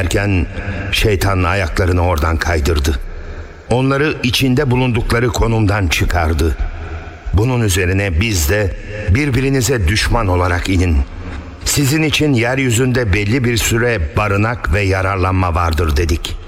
inerken şeytan ayaklarını oradan kaydırdı. Onları içinde bulundukları konumdan çıkardı. Bunun üzerine biz de birbirinize düşman olarak inin. Sizin için yeryüzünde belli bir süre barınak ve yararlanma vardır dedik.